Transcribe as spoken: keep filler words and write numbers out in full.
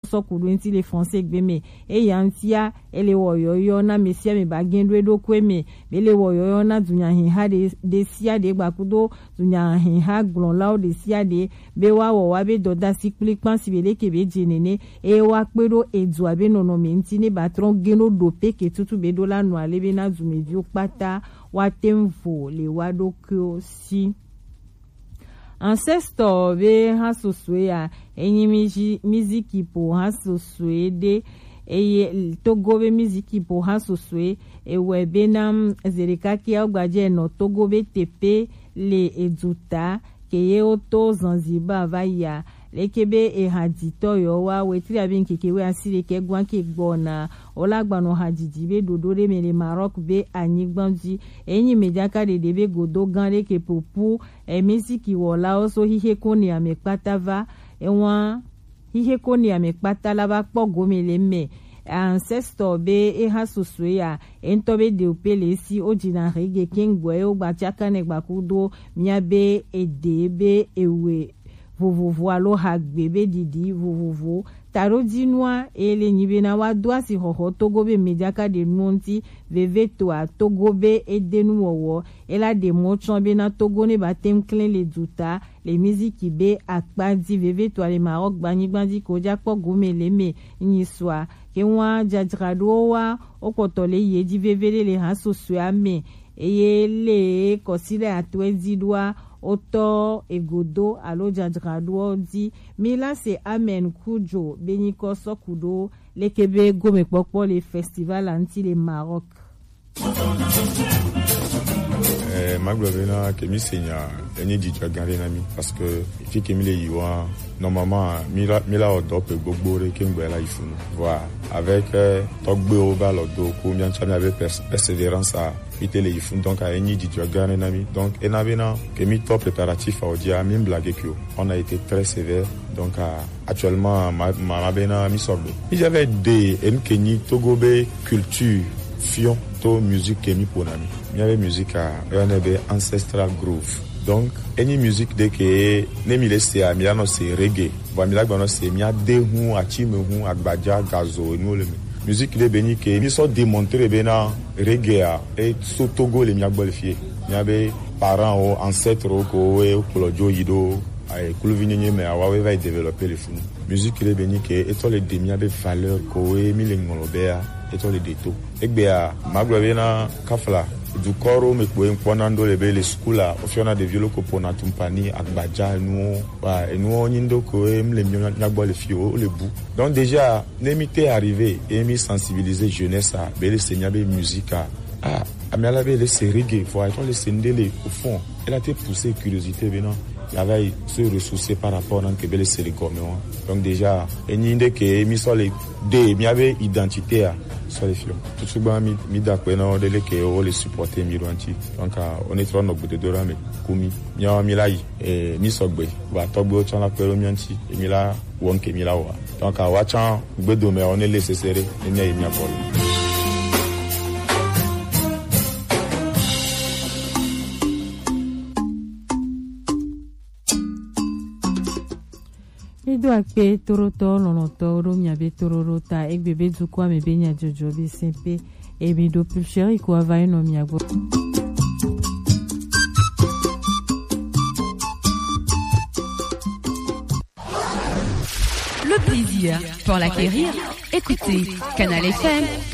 so kudwenti le français gbeme e yantia ele woyoyo na mesia me bagendo do kweme bele woyoyo na dunya hin ha de de sia de gbakudo dunya hin ha glon law de sia de be wa wo wa be doda sikpli pansi bele ke be jinene e wa pedo edu abe nono menti ne batron geno dope ke tutu be do la no ale be na zumedio pata wa temvo le wa do ko si ancestor be hasoswe ya enyi miziki po hasoswe de eye Togo be miziki po hasoswe ewe be nam zerikaki agbaje no Togo be tepe le eduta keye oto Zanzibar vaya lekebe e hadito yo wa wetri abin kekewe asire ke gwan ke gbona olagbano hadidi be dodore mele Maroc be anyigbanji enyi mediaka de debe godo ganle ke popu e misiki wola oso hihe koni amekpatava enwa hihe koni amekpata laba pogo mele me ancestor be e hasoswe ya entobe de opele si ojina rege kengwe o gbatiaka ne gbakudo miabe edebe ewe vovovo alo hagbebe didi vovovo taro dinwa ele nyibena wa doa si hoho Togobe mediaka de nonti veveto a Togobe edenu wowo ela de mochon be na Togo ne batem clean le duta le musique be akpadi veveto ale Maroc bani bandi ko jakpo gomele me nyiswa ke wa jadrado wa okotole ye di vevele le haso suame eye le kosile atwezidwa Oto egodo alo jadrado di mila se amen kujo beniko sokudo lekebe gome popo le festival anti le Maroc. Eh maglobena ke mi senya eni di jagare na mi parce que fi ke mi le yiwa normalement mila mila odop gbogbo re ke ngbe la ifunu voilà avec euh, togbe o ba lo do ko mi ancha mi avec persévérance à ite le ifunu donc a eni di jagare na mi donc enabena ke mi top préparatif a odia mi blague que on a été très sévère donc à, actuellement ma ma bena mi sorbe j'avais des mkeni togobe culture fion to musique ke mi ponami mi avait musique à un ancestral groove donc any musique de que ne mi laisse à mi ano c'est reggae va mi la gbono c'est mi ade hu achi me hu agbaja gazo no le musique de beni que mi so démontrer bena reggae a et so Togo le mi agbolfie mi avait parents ou ancêtres ko e kolojo yido ay kuluvinye me awa we va développer le fou musique de beni que et to le demi avec valeur ko e mi le ngolobea et to le deto egbea maglobena kafla du koro me ko enponando le bele skula ofiona de violo ko pona tumpani agbaja nu ba enu nyindo ko em le nyagbo le fio le bout donc déjà n'émité arrivé et mi sensibiliser jeunesse à bele senyabe musique ah amiala bele serige faut être le sendele au fond elle a été poussée curiosité benant il avait se ressourcer par rapport à que bele serigome donc déjà enyinde ke mi so le de mi avait identité à sur les films tout ce que mi mi d'accord non de les que on les supporter mi ranti donc on est trop no bout de dorame kumi mi a mi lai et mi sogbe va togbo chan la pelo mi anti et mi la won ke mi la wa donc a wa chan gbedo me on est laissé serrer et mi a mi apol Edo akpe toroto lonoto ro miabe tororota egbebe dukwa mebe nya jojo be sempe ebe do plus chéri ko avay no miago. Le plaisir pour l'acquérir, écoutez Canal F M.